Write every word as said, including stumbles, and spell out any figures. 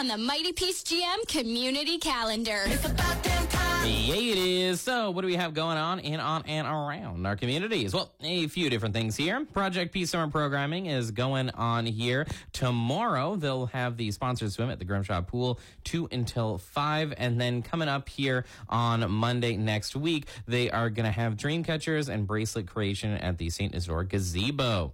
on the Mighty Peace G M community calendar. It's about damn time. Yeah, it is. So what do we have going on in, on, and around our communities? Well, a few different things here. Project Peace Summer Programming is going on here. Tomorrow, they'll have the sponsored swim at the Grimshaw Pool, two until five. And then coming up here on Monday next week, they are going to have dream catchers and bracelet creation at the Saint Isidore Gazebo.